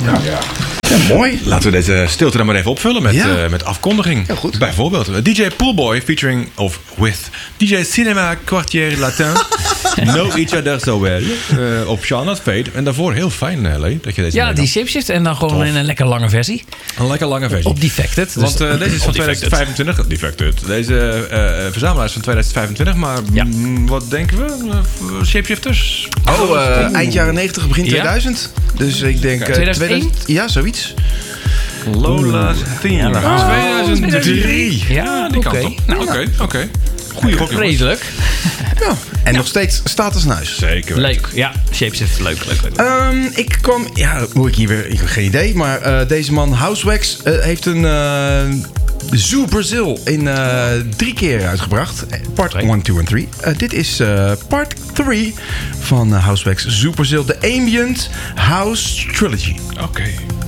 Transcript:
Ja, mooi. Laten we deze stilte dan maar even opvullen met afkondiging. Ja, goed. Bijvoorbeeld DJ Poolboy featuring of with DJ Cinema Quartier Latin. Know Each Other So Well. Op Shana's Fade. En daarvoor heel fijn, Lee, dat je deze Ja, die Shapeshift en dan gewoon in een lekker lange versie. Een lekker lange versie. Op Defected. Want deze is van 2025. Defected. Deze verzamelaar is van 2025. Maar wat denken we? Shapeshifters? Eind jaren 90, begin 2000. Dus ik denk... 2001? Ja, zoiets. Lola's Team. Ja, 2003. Ja, die kant op. Oké. Goeie gok, jongens. Redelijk. Ja. En nog steeds staat als een huis. Zeker. Leuk. Ja, Shapeshift. Leuk. Ik kwam... Ja, moet ik hier weer... Ik heb geen idee. Maar deze man, Housewax, heeft een... Zoo Brazil in 3 keer uitgebracht. Part 1, 2 en 3. Dit is part 3 van Housewax Zoo Brazil. De Ambient House Trilogy. Oké.